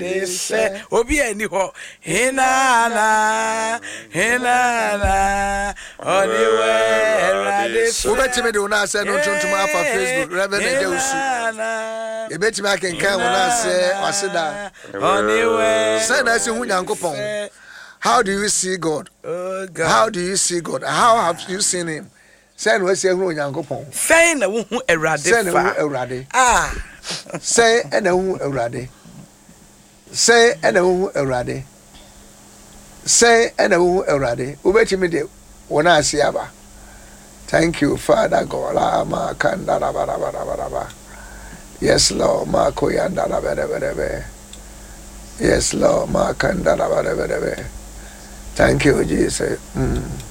say obi ani ho hinana oniwe erade so betime de una say no tuntum afa Facebook Reverend Deusu e betime akenkan una say waseda oniwe say na say hu Nyankopon. How do you see God? Oh God. How do you see God? How have you seen him? Say no say hu Nyankopon. Say na hu erade fa. Say na hu erade. Say na hu erade. Say na hu erade. Say na hu erade. Ubetime de una asiaba. Thank you, Father God. Yes, Lord. Yes, Lord. Thank you, Jesus.